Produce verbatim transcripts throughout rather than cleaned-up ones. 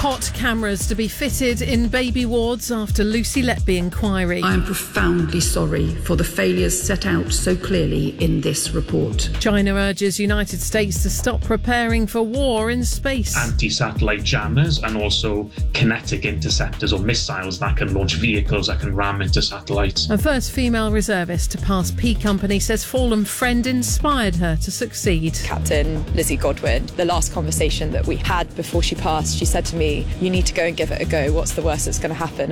Cot cameras to be fitted in baby wards after Lucy Letby inquiry. I am profoundly sorry for the failures set out so clearly in this report. China urges United States to stop preparing for war in space. Anti-satellite jammers and also kinetic interceptors or missiles that can launch vehicles that can ram into satellites. A first female reservist to pass P Company says fallen friend inspired her to succeed. Captain Lizzie Godwin, the last conversation that we had before she passed, she said to me, you need to go and give it a go. What's the worst that's going to happen?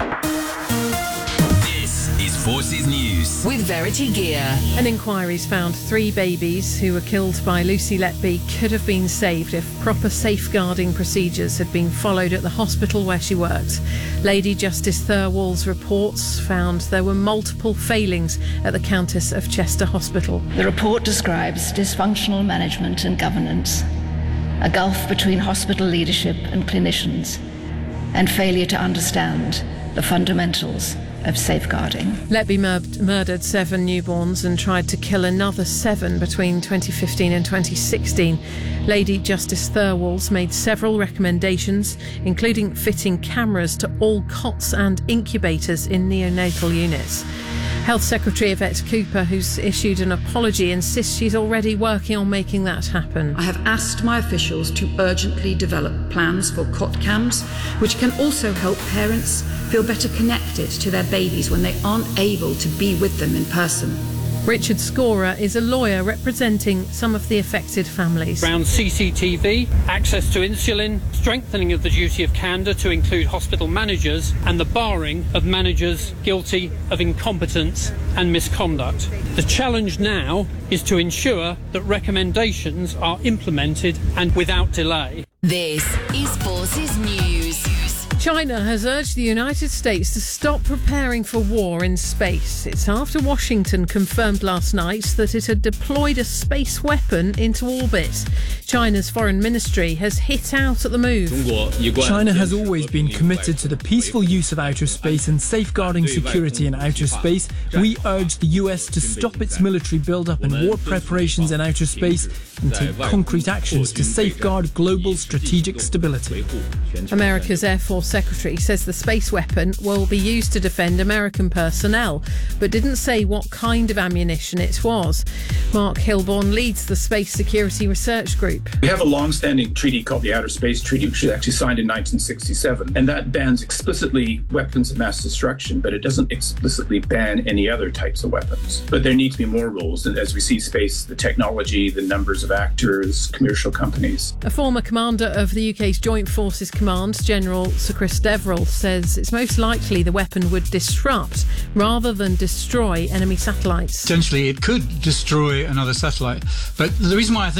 This is Forces News with Verity Gear. An inquiry's found three babies who were killed by Lucy Letby could have been saved if proper safeguarding procedures had been followed at the hospital where she worked. Lady Justice Thirlwall's reports found there were multiple failings at the Countess of Chester Hospital. The report describes dysfunctional management and governance, a gulf between hospital leadership and clinicians, and failure to understand the fundamentals of safeguarding. Letby mur- murdered seven newborns and tried to kill another seven between twenty fifteen and twenty sixteen. Lady Justice Thirlwall's made several recommendations, including fitting cameras to all cots and incubators in neonatal units. Health Secretary Yvette Cooper, who's issued an apology, insists she's already working on making that happen. I have asked my officials to urgently develop plans for cot cams, which can also help parents feel better connected to their babies when they aren't able to be with them in person. Richard Scorer is a lawyer representing some of the affected families. Around C C T V, access to insulin, strengthening of the duty of candour to include hospital managers, and the barring of managers guilty of incompetence and misconduct. The challenge now is to ensure that recommendations are implemented and without delay. This is Forces News. China has urged the United States to stop preparing for war in space. It's after Washington confirmed last night that it had deployed a space weapon into orbit. China's foreign ministry has hit out at the move. China has always been committed to the peaceful use of outer space and safeguarding security in outer space. We urge the U S to stop its military build-up and war preparations in outer space and take concrete actions to safeguard global strategic stability. America's Air Force Secretary says the space weapon will be used to defend American personnel, but didn't say what kind of ammunition it was. Mark Hilborn leads the Space Security Research Group. We have a long-standing treaty called the Outer Space Treaty, which was actually signed in nineteen sixty-seven, and that bans explicitly weapons of mass destruction, but it doesn't explicitly ban any other types of weapons. But there need to be more rules, and as we see space, the technology, the numbers of actors, commercial companies. A former commander of the U K's Joint Forces Command, General Sir Chris Deverill, says it's most likely the weapon would disrupt rather than destroy enemy satellites. Potentially it could destroy another satellite, but the reason why I think